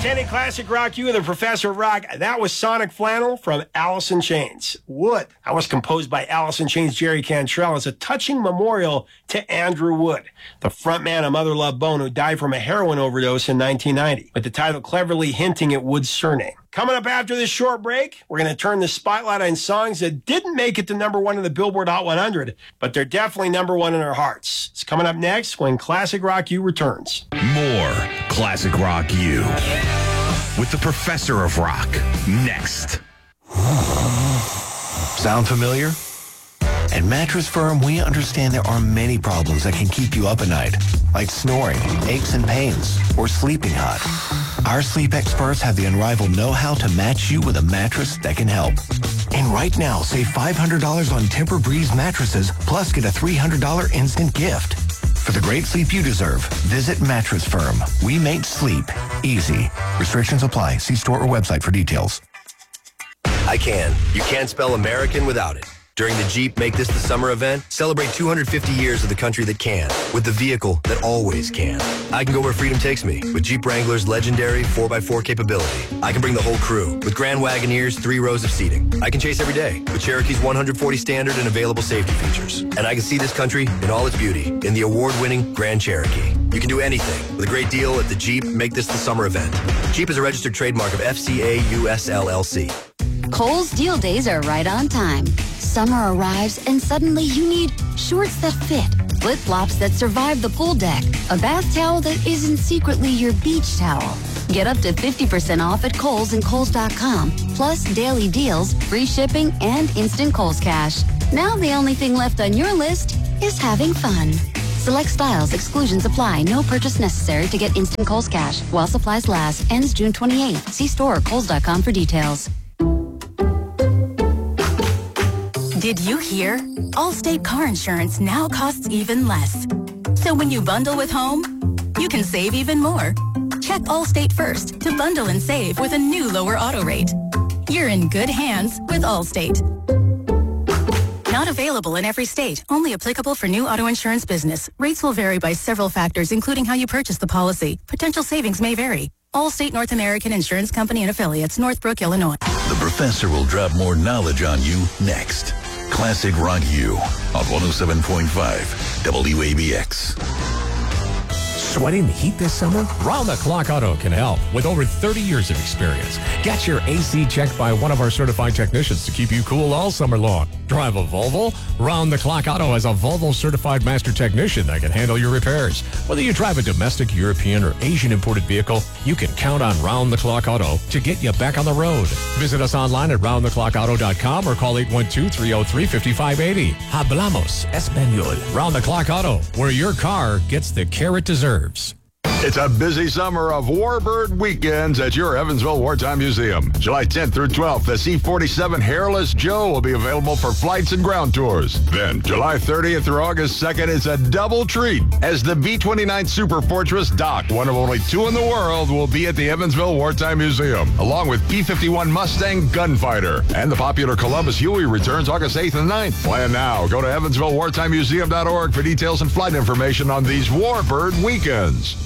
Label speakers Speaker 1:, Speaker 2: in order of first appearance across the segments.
Speaker 1: Kenny Classic Rock You, the Professor of Rock. That was Sonic Flannel from Alice in Chains. Wood. That was composed by Alice in Chains' Jerry Cantrell as a touching memorial to Andrew Wood, the frontman of Mother Love Bone, who died from a heroin overdose in 1990, with the title cleverly hinting at Wood's surname. Coming up after this short break, we're going to turn the spotlight on songs that didn't make it to number one in the Billboard Hot 100, but they're definitely number one in our hearts. It's coming up next when Classic Rock You returns.
Speaker 2: More Classic Rock You with the Professor of Rock next.
Speaker 3: Sound familiar? At Mattress Firm, we understand there are many problems that can keep you up at night, like snoring, aches and pains, or sleeping hot. Our sleep experts have the unrivaled know-how to match you with a mattress that can help. And right now, save $500 on Tempur-Breeze mattresses, plus get a $300 instant gift. For the great sleep you deserve, visit Mattress Firm. We make sleep easy. Restrictions apply. See store or website for details.
Speaker 4: I can. You can't spell American without it. During the Jeep Make This the Summer event, celebrate 250 years of the country that can, with the vehicle that always can. I can go where freedom takes me, with Jeep Wrangler's legendary 4x4 capability. I can bring the whole crew, with Grand Wagoneer's 3 rows of seating. I can chase every day, with Cherokee's 140 standard and available safety features. And I can see this country in all its beauty, in the award-winning Grand Cherokee. You can do anything, with a great deal at the Jeep Make This the Summer event. Jeep is a registered trademark of FCA US LLC.
Speaker 5: Kohl's Deal Days are right on time. Summer arrives and suddenly you need shorts that fit, flip-flops that survive the pool deck, a bath towel that isn't secretly your beach towel. Get up to 50% off at Kohl's and Kohls.com, plus daily deals, free shipping, and instant Kohl's Cash. Now the only thing left on your list is having fun. Select styles, exclusions apply. No purchase necessary to get instant Kohl's Cash. While supplies last. Ends June 28th. See store or Kohls.com for details.
Speaker 6: Did you hear? Allstate car insurance now costs even less. So when you bundle with home, you can save even more. Check Allstate first to bundle and save with a new lower auto rate. You're in good hands with Allstate. Not available in every state. Only applicable for new auto insurance business. Rates will vary by several factors, including how you purchase the policy. Potential savings may vary. Allstate North American Insurance Company and Affiliates, Northbrook, Illinois.
Speaker 2: The Professor will drop more knowledge on you next. Classic Rock You on 107.5 WABX.
Speaker 7: Sweating the heat this summer? Round the Clock Auto can help with over 30 years of experience. Get your AC checked by one of our certified technicians to keep you cool all summer long. Drive a Volvo? Round the Clock Auto has a Volvo certified master technician that can handle your repairs. Whether you drive a domestic, European, or Asian imported vehicle, you can count on Round the Clock Auto to get you back on the road. Visit us online at roundtheclockauto.com or call 812-303-5580. Hablamos Español. Round the Clock Auto, where your car gets the care it deserves.
Speaker 8: It's a busy summer of Warbird weekends at your Evansville Wartime Museum. July 10th through 12th, the C-47 Hairless Joe will be available for flights and ground tours. Then, July 30th through August 2nd, it's a double treat as the B-29 Super Fortress Doc, one of only 2 in the world, will be at the Evansville Wartime Museum, along with P-51 Mustang Gunfighter. And the popular Columbus Huey returns August 8th and 9th. Plan now. Go to EvansvilleWartimeMuseum.org for details and flight information on these Warbird weekends.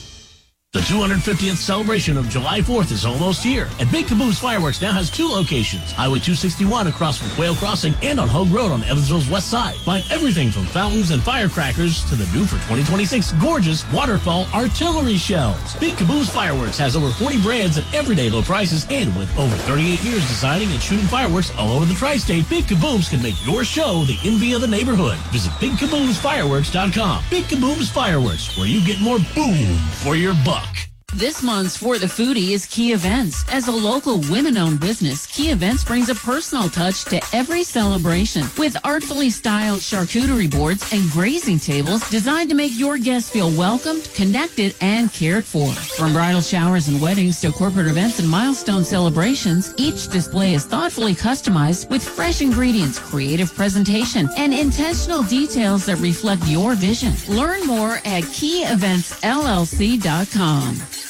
Speaker 9: The 250th celebration of July 4th is almost here, and Big Caboose Fireworks now has 2 locations, Highway 261 across from Quail Crossing and on Hogue Road on Evansville's west side. Find everything from fountains and firecrackers to the new for 2026 gorgeous waterfall artillery shells. Big Caboose Fireworks has over 40 brands at everyday low prices, and with over 38 years designing and shooting fireworks all over the tri-state, Big Caboose can make your show the envy of the neighborhood. Visit BigCaboosFireworks.com. Big Caboose Fireworks, where you get more boom for your buck.
Speaker 10: This month's For the Foodie is Key Events. As a local women-owned business, Key Events brings a personal touch to every celebration with artfully styled charcuterie boards and grazing tables designed to make your guests feel welcomed, connected, and cared for. From bridal showers and weddings to corporate events and milestone celebrations, each display is thoughtfully customized with fresh ingredients, creative presentation, and intentional details that reflect your vision. Learn more at KeyEventsLLC.com.